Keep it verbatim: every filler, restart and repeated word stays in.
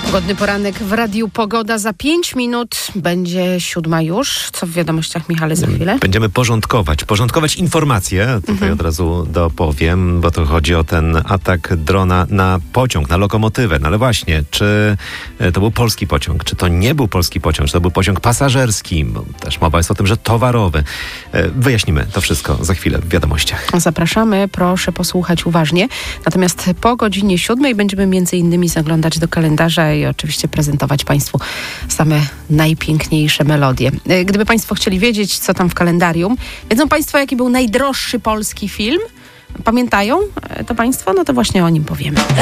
Pogodny poranek w Radiu Pogoda. Za pięć minut będzie siódma już. Co w wiadomościach, Michale, za chwilę? Będziemy porządkować. Porządkować informacje. Tutaj mhm. od razu dopowiem, bo to chodzi o ten atak drona na pociąg, na lokomotywę. No ale właśnie, czy to był polski pociąg? Czy to nie był polski pociąg? Czy to był pociąg pasażerski? Bo też mowa jest o tym, że towarowy. Wyjaśnimy to wszystko za chwilę w wiadomościach. Zapraszamy. Proszę posłuchać uważnie. Natomiast po godzinie siódmej będziemy między innymi zaglądać do kalendarza i oczywiście prezentować Państwu same najpiękniejsze melodie. Gdyby Państwo chcieli wiedzieć, co tam w kalendarium, wiedzą Państwo, jaki był najdroższy polski film? Pamiętają to Państwo? No to właśnie o nim powiemy.